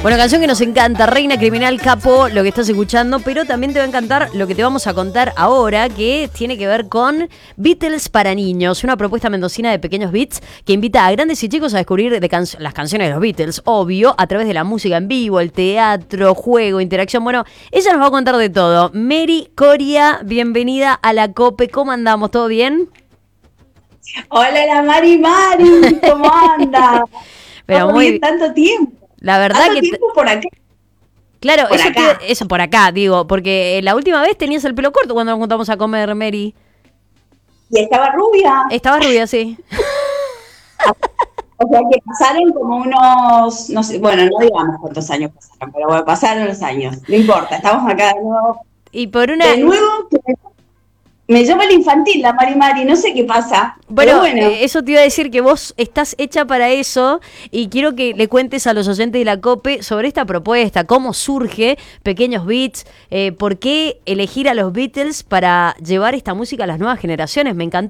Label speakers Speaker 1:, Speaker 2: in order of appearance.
Speaker 1: Bueno, canción que nos encanta, Reina Criminal Capo, lo que estás escuchando, pero también te va a encantar lo que te vamos a contar ahora, que tiene que ver con Beatles para niños, una propuesta mendocina de pequeños beats que invita a grandes y chicos a descubrir las canciones de los Beatles, obvio, a través de la música en vivo, el teatro, juego, interacción. Bueno, ella nos va a contar de todo. Mary Coria, bienvenida a la COPE, ¿cómo andamos? ¿Todo bien?
Speaker 2: Hola, la Mari, ¿cómo anda?
Speaker 1: Pero
Speaker 2: ¿Cómo
Speaker 1: muy
Speaker 2: bien tanto tiempo?
Speaker 1: La verdad
Speaker 2: ¿Tanto
Speaker 1: que...
Speaker 2: tiempo por acá?
Speaker 1: Claro,
Speaker 2: Por acá.
Speaker 1: eso por acá, digo, porque la última vez tenías el pelo corto cuando nos juntamos a comer, Mary.
Speaker 2: ¿Y estaba rubia?
Speaker 1: Estaba rubia, sí.
Speaker 2: O sea que pasaron como unos, no sé, bueno, no digamos cuántos años pasaron, pero bueno, pasaron los años. No importa, estamos acá de nuevo.
Speaker 1: Y por una...
Speaker 2: De nuevo, que me llama el infantil, la Mari, no sé qué pasa.
Speaker 1: Bueno,
Speaker 2: Pero bueno.
Speaker 1: eso te iba a decir que vos estás hecha para eso y quiero que le cuentes a los oyentes de la COPE sobre esta propuesta, cómo surge Pequeños Beats, por qué elegir a los Beatles para llevar esta música a las nuevas generaciones. Me encantó